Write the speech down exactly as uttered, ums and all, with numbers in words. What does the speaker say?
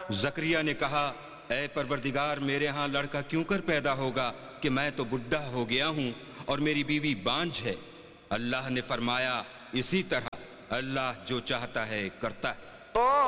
जकरिया ने कहा, ऐ परवरदिगार, मेरे यहाँ लड़का क्यों कर पैदा होगा कि मैं तो बुढ़ा हो गया हूँ और मेरी बीवी बांझ है। अल्लाह ने फरमाया, इसी तरह अल्लाह जो चाहता है करता है।